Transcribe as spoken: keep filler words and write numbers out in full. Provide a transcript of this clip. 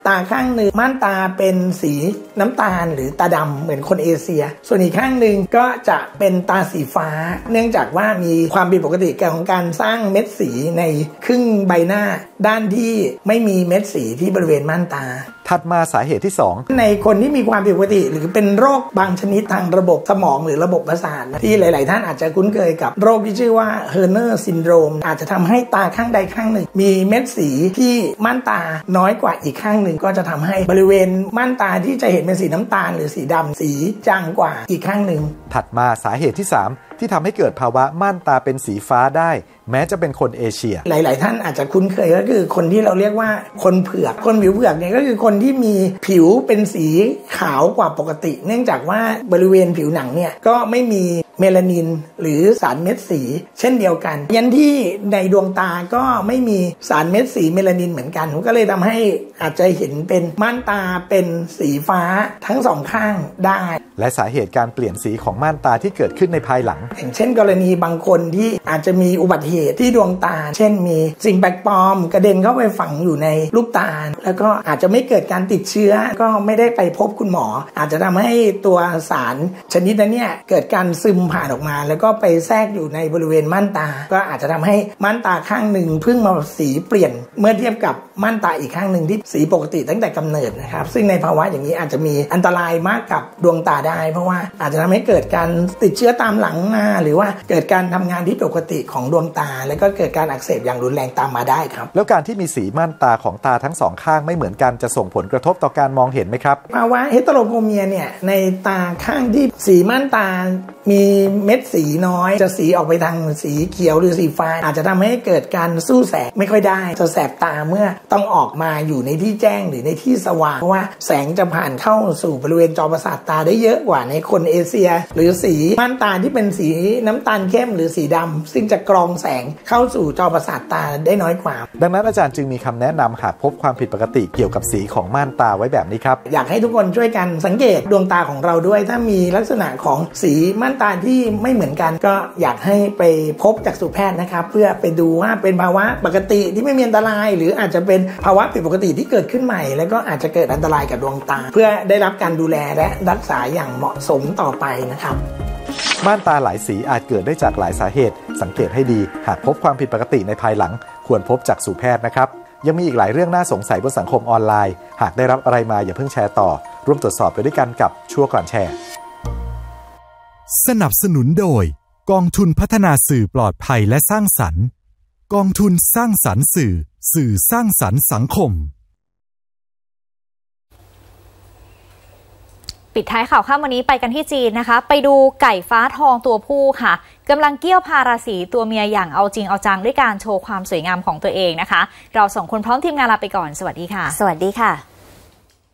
ตาข้างหนึ่งม่านตาเป็นสีน้ำตาลหรือตาดำเหมือนคนเอเชียส่วนอีกข้างหนึ่งก็จะเป็นตาสีฟ้าเนื่องจากว่ามีความผิดปกติของการสร้างเม็ดสีในครึ่งใบหน้าด้านที่ไม่มีเม็ดสีที่บริเวณม่านตาถัดมาสาเหตุที่สองในคนที่มีความผิดปกติหรือเป็นโรคบางชนิดทางระบบสมองหรือระบบประสาทที่หลายๆท่านอาจจะคุ้นเคยกับโรคที่ชื่อว่าเฮอร์เนอร์ซินโดรมอาจจะทำให้ตาข้างใดข้างหนึ่งมีเม็ดสีที่ม่านตาน้อยกว่าอีกข้างหนึ่งก็จะทำให้บริเวณม่านตาที่จะเห็นเป็นสีน้ำตาลหรือสีดำสีจางกว่าอีกข้างหนึ่งถัดมาสาเหตุที่สามที่ทำให้เกิดภาวะม่านตาเป็นสีฟ้าได้แม้จะเป็นคนเอเชียหลายๆท่านอาจจะคุ้นเคยก็คือคนที่เราเรียกว่าคนเผือกคนผิวเผือกเนี่ยก็คือคนที่มีผิวเป็นสีขาวกว่าปกติเนื่องจากว่าบริเวณผิวหนังเนี่ยก็ไม่มีเมลานินหรือสารเม็ดสีเช่นเดียวกันยันที่ในดวงตาก็ไม่มีสารเม็ดสีเมลานินเหมือนกันก็เลยทำให้อาจจะเห็นเป็นม่านตาเป็นสีฟ้าทั้งสองข้างได้และสาเหตุการเปลี่ยนสีของม่านตาที่เกิดขึ้นในภายหลังอย่างเช่นกรณีบางคนที่อาจจะมีอุบัติเหตุที่ดวงตาเช่นมีสิ่งแปลกปลอมกระเด็นเข้าไปฝังอยู่ในลูกตาแล้วก็อาจจะไม่เกิดการติดเชื้อก็ไม่ได้ไปพบคุณหมออาจจะทำให้ตัวสารชนิดนั้นเนี่ยเกิดการซึมผ่านออกมาแล้วก็ไปแทรกอยู่ในบริเวณม่านตาก็อาจจะทำให้ม่านตาข้างหนึ่งเพิ่งมาสีเปลี่ยนเมื่อเทียบกับม่านตาอีกข้างหนึ่งที่สีปกติตั้งแต่กำเนิดนะครับซึ่งในภาวะอย่างนี้อาจจะมีอันตรายมากกับดวงตาได้เพราะว่าอาจจะทำให้เกิดการติดเชื้อตามหลังมาหรือว่าเกิดการทำงานที่ปกติของดวงตาแล้วก็เกิดการอักเสบอย่างรุนแรงตามมาได้ครับแล้วการที่มีสีม่านตาของตาทั้งสองข้างไม่เหมือนกันจะส่งผลกระทบต่อการมองเห็นไหมครับภาวะเฮตโรโครเมียเนี่ยในตาข้างที่สีม่านตามีเม็ดสีน้อยจะสีออกไปทางสีเขียวหรือสีฟ้าอาจจะทำให้เกิดการสู้แสงไม่ค่อยได้จะแสบตาเมื่อต้องออกมาอยู่ในที่แจ้งหรือในที่สว่างเพราะว่าแสงจะผ่านเข้าสู่บริเวณจอประสาทตาได้เยอะกว่าในคนเอเชียหรือสีม่านตาที่เป็นสีน้ำตาลเข้มหรือสีดำซึ่งจะกรองแสงเข้าสู่จอประสาทตาได้น้อยกว่าดังนั้นอาจารย์จึงมีคำแนะนำหากพบความผิดปกติเกี่ยวกับสีของม่านตาไว้แบบนี้ครับอยากให้ทุกคนช่วยกันสังเกตดวงตาของเราด้วยถ้ามีลักษณะของสีม่านตาที่ไม่เหมือนกันก็อยากให้ไปพบจักษุแพทย์นะครับเพื่อไปดูว่าเป็นภาวะปกติที่ไม่มีอันตรายหรืออาจจะเป็นภาวะผิดปกติที่เกิดขึ้นใหม่แล้วก็อาจจะเกิดอันตรายกับดวงตาเพื่อได้รับการดูแลและรักษาอย่างเหมาะสมต่อไปนะครับม่านตาหลายสีอาจเกิดได้จากหลายสาเหตุสังเกตให้ดีหากพบความผิดปกติในภายหลังควรพบจักษุแพทย์นะครับยังมีอีกหลายเรื่องน่าสงสัยบนสังคมออนไลน์หากได้รับอะไรมาอย่าเพิ่งแชร์ต่อร่วมตรวจสอบไปด้วยกันกับชั่วก่อนแชร์สนับสนุนโดยกองทุนพัฒนาสื่อปลอดภัยและสร้างสรรค์กองทุนสร้างสรรค์สื่อสื่อสร้างสรรค์สังคมปิดท้ายข่าวค่ำวันนี้ไปกันที่จีนนะคะไปดูไก่ฟ้าทองตัวผู้ค่ะกำลังเกี้ยวพาราสีตัวเมียอย่างเอาจริงเอาจังด้วยการโชว์ความสวยงามของตัวเองนะคะเราสองคนพร้อมทีมงานลาไปก่อนสวัสดีค่ะสวัสดีค่ะ